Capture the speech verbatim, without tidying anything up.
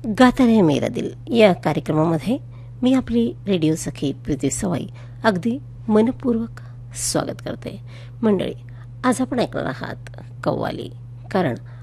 गाता रहे मेरा दिल या कार्यक्रमामध्ये मी आपली रेडिओ सखी प्रीती सवाई अगदी मनपूर्वक स्वागत करते. मंडळी, आज आपण ऐकणार आहात कव्वाली, कारण